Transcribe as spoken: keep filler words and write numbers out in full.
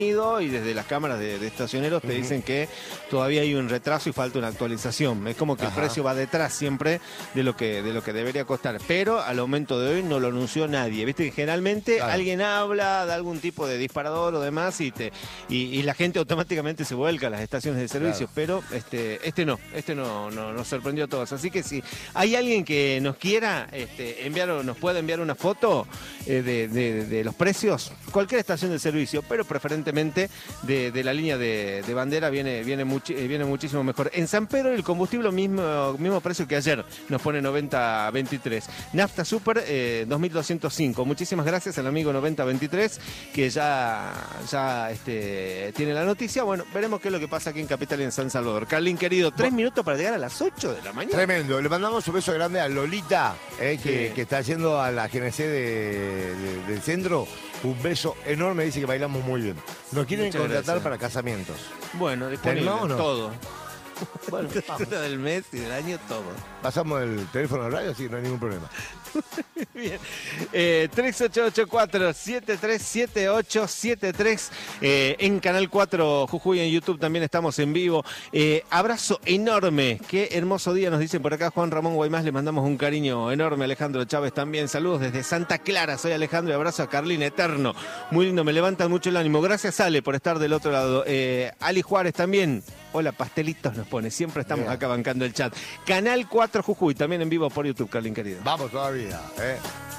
y desde las cámaras de, de estacioneros te uh-huh. dicen que todavía hay un retraso y falta una actualización. Es como que Ajá. el precio va detrás siempre de lo que de lo que debería costar. Pero al aumento de hoy no lo anunció nadie. Viste que generalmente claro. alguien habla de algún tipo de disparador o demás y te y, y la gente automáticamente se vuelca a las estaciones de servicio. Claro. Pero este este no, este no, no nos sorprendió a todos. Así que si hay alguien que nos quiera este, enviar o nos pueda enviar una foto eh, de, de, de los precios, cualquier estación de servicio, pero preferentemente De, de la línea de, de bandera viene, viene, muchi, viene muchísimo mejor. En San Pedro el combustible mismo, mismo precio que ayer, nos pone noventa veintitrés. Nafta Super eh, dos mil doscientos cinco. Muchísimas gracias al amigo noventa veintitrés que ya, ya este, tiene la noticia. Bueno, veremos qué es lo que pasa aquí en Capital y en San Salvador. Carlín, querido, tres minutos para llegar a las ocho de la mañana. Tremendo. Le mandamos un beso grande a Lolita, eh, que, sí. que está yendo a la G N C de, de, del centro. Un beso enorme, dice que bailamos muy bien. Nos quieren Muchas contratar gracias. Para casamientos. Bueno, disponible, no? todo. Bueno, vamos. Del mes y del año, todo. Pasamos el teléfono de radio, sí, no hay ningún problema. Bien. Eh, tres ocho ocho cuatro, siete tres siete ocho siete tres eh, en Canal cuatro Jujuy, en YouTube también estamos en vivo. Eh, abrazo enorme, qué hermoso día nos dicen por acá Juan Ramón Guaymás, le mandamos un cariño enorme. Alejandro Chávez también, saludos desde Santa Clara, soy Alejandro y abrazo a Carlín eterno, muy lindo, me levantan mucho el ánimo. Gracias Ale por estar del otro lado. eh, Ali Juárez también, hola pastelitos nos pone, siempre estamos Bien. Acá bancando el chat. Canal cuatro Jujuy, también en vivo por YouTube, Carlín querido. Vamos todavía, eh.